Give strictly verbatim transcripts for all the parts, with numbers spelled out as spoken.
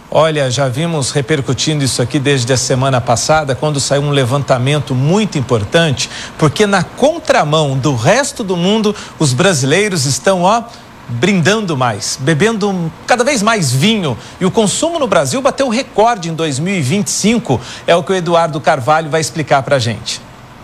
Olha, já vimos repercutindo isso aqui desde a semana passada, quando saiu um levantamento muito importante, porque na contramão do resto do mundo, os brasileiros estão, ó, brindando mais, bebendo cada vez mais vinho. E o consumo no Brasil bateu recorde em dois mil e vinte e cinco. É o que o Eduardo Carvalho vai explicar pra gente.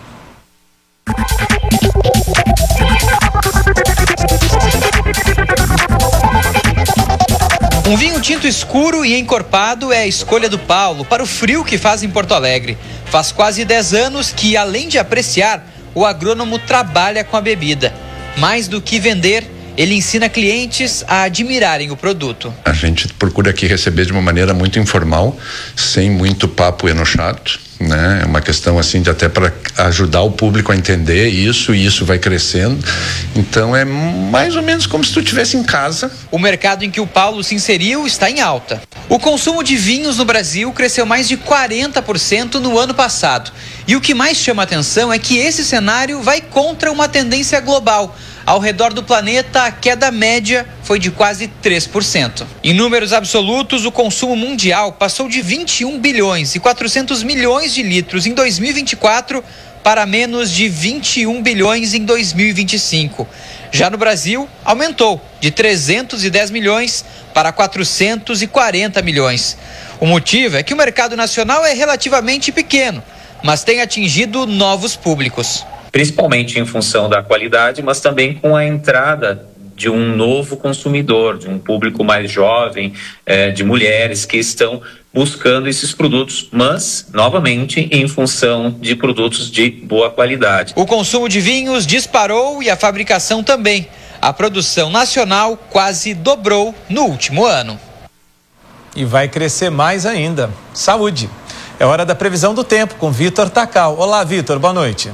Um vinho tinto escuro e encorpado é a escolha do Paulo para o frio que faz em Porto Alegre. Faz quase dez anos que, além de apreciar, o agrônomo trabalha com a bebida. Mais do que vender, ele ensina clientes a admirarem o produto. A gente procura aqui receber de uma maneira muito informal, sem muito papo enochado, né? É uma questão assim de até para ajudar o público a entender isso, e isso vai crescendo. Então é mais ou menos como se tu estivesse em casa. O mercado em que o Paulo se inseriu está em alta. O consumo de vinhos no Brasil cresceu mais de quarenta por cento no ano passado. E o que mais chama a atenção é que esse cenário vai contra uma tendência global. Ao redor do planeta, a queda média foi de quase três por cento. Em números absolutos, o consumo mundial passou de vinte e um bilhões e quatrocentos milhões de litros em dois mil e vinte e quatro para menos de vinte e um bilhões em dois mil e vinte e cinco. Já no Brasil, aumentou de trezentos e dez milhões para quatrocentos e quarenta milhões. O motivo é que o mercado nacional é relativamente pequeno, mas tem atingido novos públicos. Principalmente em função da qualidade, mas também com a entrada de um novo consumidor, de um público mais jovem, eh, de mulheres que estão buscando esses produtos, mas, novamente, em função de produtos de boa qualidade. O consumo de vinhos disparou e a fabricação também. A produção nacional quase dobrou no último ano. E vai crescer mais ainda. Saúde! É hora da previsão do tempo com Vitor Tacal. Olá, Vitor, boa noite.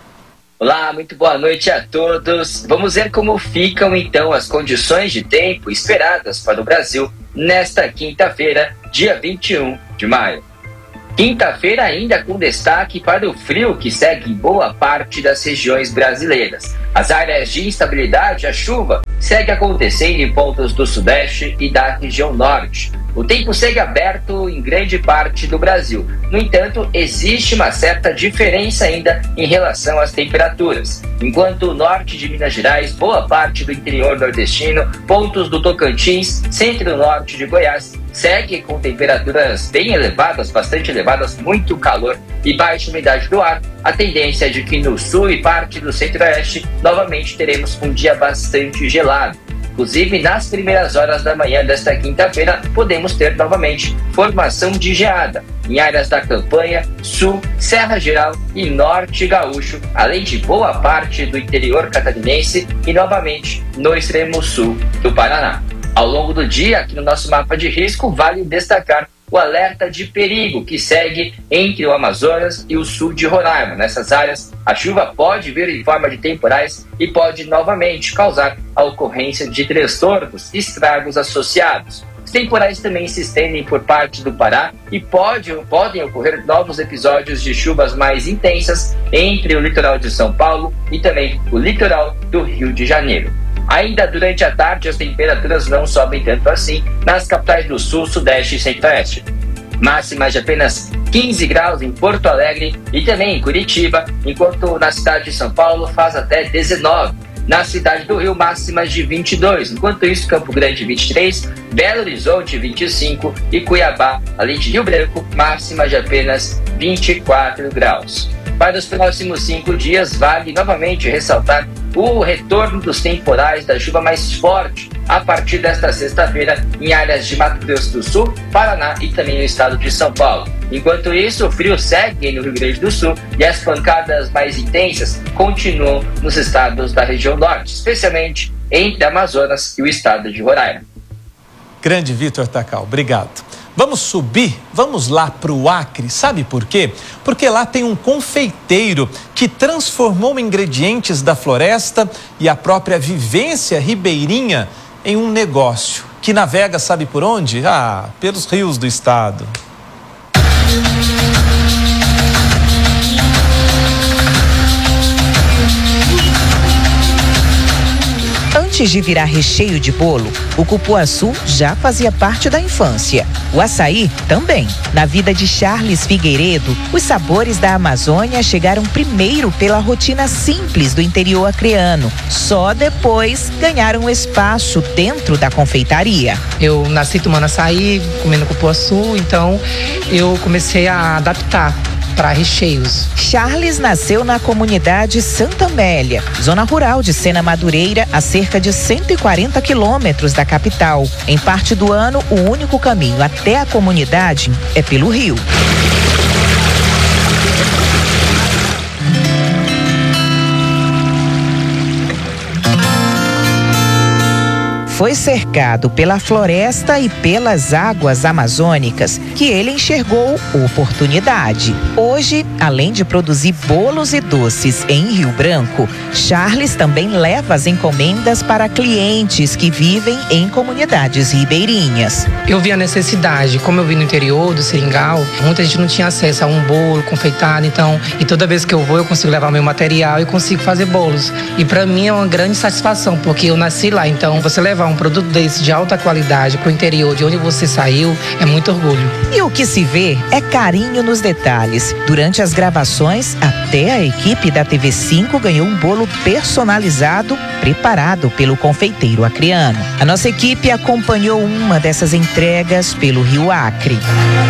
Olá, muito boa noite a todos. Vamos ver como ficam então as condições de tempo esperadas para o Brasil nesta quinta-feira, dia vinte e um de maio. Quinta-feira ainda com destaque para o frio que segue em boa parte das regiões brasileiras. As áreas de instabilidade, a chuva, segue acontecendo em pontos do Sudeste e da região Norte. O tempo segue aberto em grande parte do Brasil. No entanto, existe uma certa diferença ainda em relação às temperaturas. Enquanto o norte de Minas Gerais, boa parte do interior nordestino, pontos do Tocantins, centro-norte de Goiás, segue com temperaturas bem elevadas, bastante elevadas, muito calor e baixa umidade do ar. A tendência é de que no sul e parte do centro-oeste, novamente teremos um dia bastante gelado. Inclusive, nas primeiras horas da manhã desta quinta-feira, podemos ter novamente formação de geada em áreas da Campanha, Sul, Serra Geral e Norte Gaúcho, além de boa parte do interior catarinense e novamente no extremo sul do Paraná. Ao longo do dia, aqui no nosso mapa de risco, vale destacar o alerta de perigo que segue entre o Amazonas e o sul de Roraima. Nessas áreas, a chuva pode vir em forma de temporais e pode novamente causar a ocorrência de transtornos e estragos associados. Os temporais também se estendem por parte do Pará e pode, podem ocorrer novos episódios de chuvas mais intensas entre o litoral de São Paulo e também o litoral do Rio de Janeiro. Ainda durante a tarde, as temperaturas não sobem tanto assim nas capitais do Sul, Sudeste e Centro-Oeste. Máximas de apenas quinze graus em Porto Alegre e também em Curitiba, enquanto na cidade de São Paulo faz até dezenove. Na cidade do Rio, máximas de vinte e dois. Enquanto isso, Campo Grande vinte e três, Belo Horizonte vinte e cinco e Cuiabá, além de Rio Branco, máximas de apenas vinte e quatro graus. Para os próximos cinco dias, vale novamente ressaltar o retorno dos temporais da chuva mais forte a partir desta sexta-feira em áreas de Mato Grosso do Sul, Paraná e também no estado de São Paulo. Enquanto isso, o frio segue no Rio Grande do Sul e as pancadas mais intensas continuam nos estados da região norte, especialmente entre Amazonas e o estado de Roraima. Grande Vitor Tacal, obrigado. Vamos subir, vamos lá para o Acre, sabe por quê? Porque lá tem um confeiteiro que transformou ingredientes da floresta e a própria vivência ribeirinha em um negócio que navega, sabe por onde? Ah, pelos rios do estado. Antes de virar recheio de bolo, o cupuaçu já fazia parte da infância. O açaí também. Na vida de Charles Figueiredo, os sabores da Amazônia chegaram primeiro pela rotina simples do interior acreano. Só depois ganharam espaço dentro da confeitaria. Eu nasci tomando açaí, comendo cupuaçu, então eu comecei a adaptar para recheios. Charles nasceu na comunidade Santa Amélia, zona rural de Sena Madureira, a cerca de cento e quarenta quilômetros da capital. Em parte do ano, o único caminho até a comunidade é pelo rio. Foi cercado pela floresta e pelas águas amazônicas que ele enxergou oportunidade. Hoje, além de produzir bolos e doces em Rio Branco, Charles também leva as encomendas para clientes que vivem em comunidades ribeirinhas. Eu vi a necessidade, como eu vi no interior do Seringal, muita gente não tinha acesso a um bolo confeitado, então, e toda vez que eu vou eu consigo levar meu material e consigo fazer bolos. E para mim é uma grande satisfação, porque eu nasci lá, então você levar um produto desse de alta qualidade para o interior de onde você saiu é muito orgulho. E o que se vê é carinho nos detalhes. Durante as gravações, até a equipe da T V cinco ganhou um bolo personalizado preparado pelo confeiteiro acreano. A nossa equipe acompanhou uma dessas entregas pelo Rio Acre.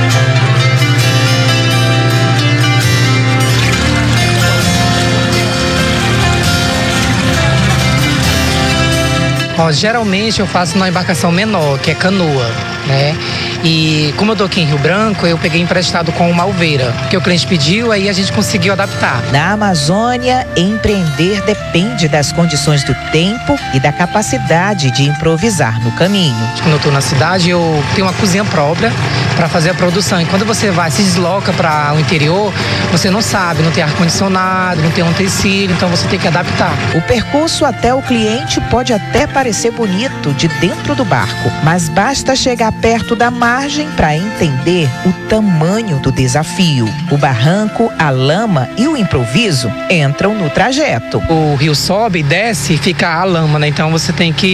Ó, geralmente eu faço numa embarcação menor, que é canoa, né? E como eu tô aqui em Rio Branco, eu peguei emprestado com uma alveira, que o cliente pediu, aí a gente conseguiu adaptar. Na Amazônia, empreender depende das condições do tempo e da capacidade de improvisar no caminho. Quando eu tô na cidade, eu tenho uma cozinha própria para fazer a produção. E quando você vai, se desloca para o interior, você não sabe, não tem ar-condicionado, não tem um utensílio, então você tem que adaptar. O percurso até o cliente pode até parecer bonito de dentro do barco, mas basta chegar perto da margem para entender o tamanho do desafio. O barranco, a lama e o improviso entram no trajeto. O rio sobe e desce e fica a lama, né? Então você tem que